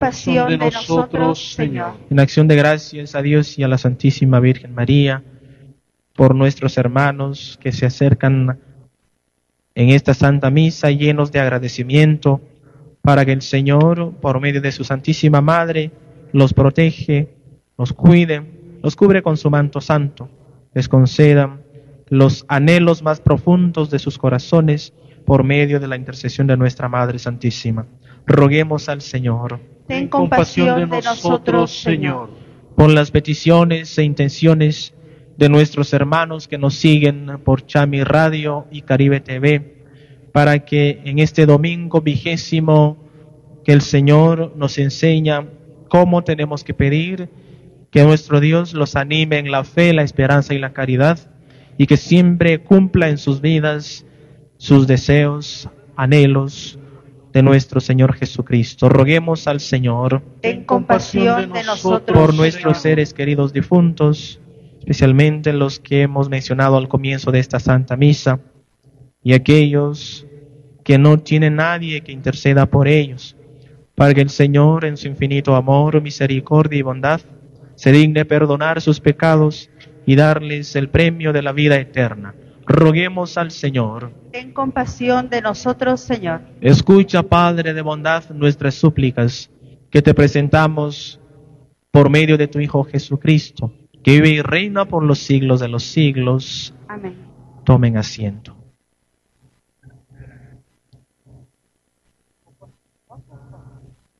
compasión de nosotros, Señor. En acción de gracias a Dios y a la Santísima Virgen María, por nuestros hermanos que se acercan en esta Santa Misa llenos de agradecimiento, para que el Señor, por medio de su Santísima Madre, los protege, los cuide, los cubre con su manto santo, les conceda los anhelos más profundos de sus corazones por medio de la intercesión de nuestra Madre Santísima. Roguemos al Señor. Ten compasión de nosotros, Señor. Por las peticiones e intenciones de nuestros hermanos que nos siguen por Chami Radio y Caribe TV, para que en este domingo 20 que el Señor nos enseña cómo tenemos que pedir, que nuestro Dios los anime en la fe, la esperanza y la caridad, y que siempre cumpla en sus vidas sus deseos, anhelos de nuestro Señor Jesucristo. Roguemos al Señor. Ten compasión de nosotros, por nuestros Señor. seres queridos difuntos, especialmente los que hemos mencionado al comienzo de esta Santa Misa, y aquellos que no tienen nadie que interceda por ellos, para que el Señor, en su infinito amor, misericordia y bondad, se digne perdonar sus pecados y darles el premio de la vida eterna. Roguemos al Señor. Ten compasión de nosotros, Señor. Escucha, Padre de bondad, nuestras súplicas que te presentamos por medio de tu Hijo Jesucristo, que vive y reina por los siglos de los siglos. Amén. Tomen asiento.